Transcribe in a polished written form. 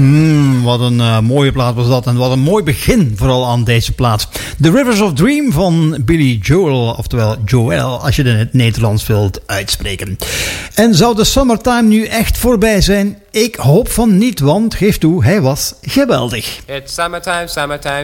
Wat een mooie plaat was dat. En wat een mooi begin vooral aan deze plaat. The Rivers of Dream van Billy Joel. Oftewel Joel, als je het in het Nederlands wilt uitspreken. En zou de summertime nu echt voorbij zijn? Ik hoop van niet, want geef toe, hij was geweldig. It's summertime, summertime,